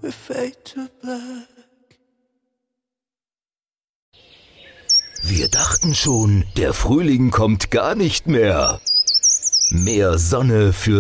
we fade to black. Wir dachten schon, der Frühling kommt gar nicht mehr. Mehr Sonne für